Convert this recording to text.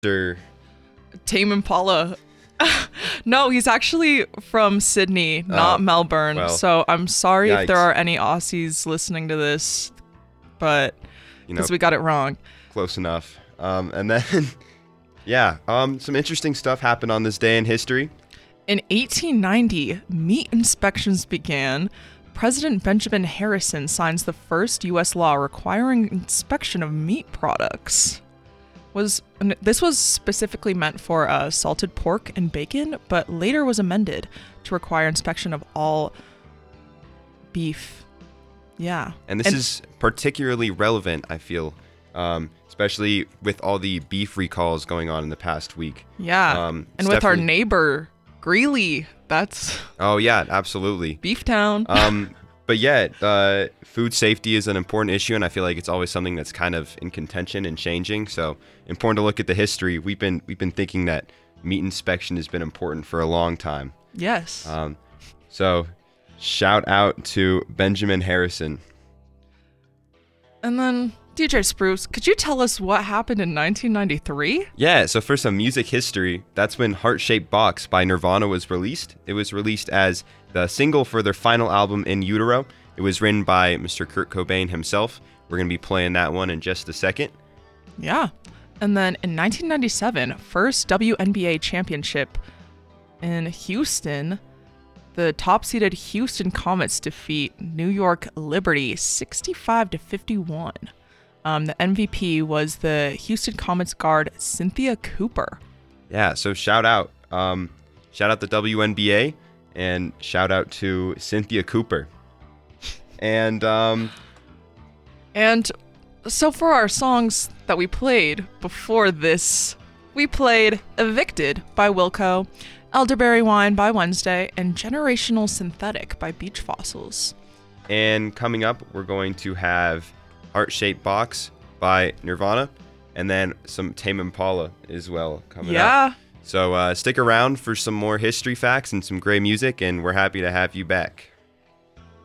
Or Tame Impala. No, he's actually from Sydney, not Melbourne. well, so I'm sorry if there yikes. are any Aussies listening to this, but because we got it wrong. close enough. And then, yeah, some interesting stuff happened on this day in history. In 1890, meat inspections began. President Benjamin Harrison signs the first U.S. law requiring inspection of meat products. This was specifically meant for salted pork and bacon, but later was amended to require inspection of all beef. Yeah. And this is particularly relevant, I feel, especially with all the beef recalls going on in the past week. Yeah. It's And with our definitely- neighbor, Greeley, that's Oh, yeah, absolutely. Beef Town. But yeah, food safety is an important issue, and I feel like it's always something that's kind of in contention and changing. So important to look at the history. We've been thinking that meat inspection has been important for a long time. Yes. So shout out to Benjamin Harrison. And then, DJ Spruce, could you tell us what happened in 1993? Yeah, so for some music history, that's when Heart Shaped Box by Nirvana was released. It was released as the single for their final album, In Utero. It was written by Mr. Kurt Cobain himself. We're going to be playing that one in just a second. Yeah. And then in 1997, first WNBA championship in Houston, the top-seeded Houston Comets defeat New York Liberty 65-51. The MVP was the Houston Comets guard Cynthia Cooper. Yeah, so shout out the WNBA and shout out to Cynthia Cooper. And And so for our songs that we played before this, we played Evicted by Wilco, Elderberry Wine by Wednesday, and Generational Synthetic by Beach Fossils. And coming up, we're going to have Heart Shaped Box by Nirvana, and then some Tame Impala as well coming up. So stick around for some more history facts and some great music, and we're happy to have you back.